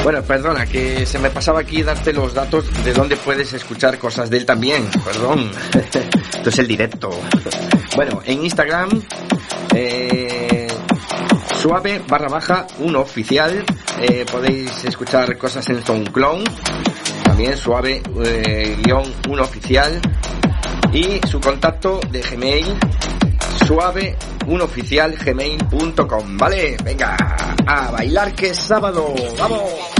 Bueno, perdona, que se me pasaba aquí darte los datos de dónde puedes escuchar cosas de él también. Perdón. Esto es el directo. Bueno, en Instagram, suave_1 oficial. Podéis escuchar cosas en SoundCloud. También suave_1 oficial. Y su contacto de Gmail, suave1oficial@gmail.com. Vale, venga, a bailar que es sábado. ¡Vamos!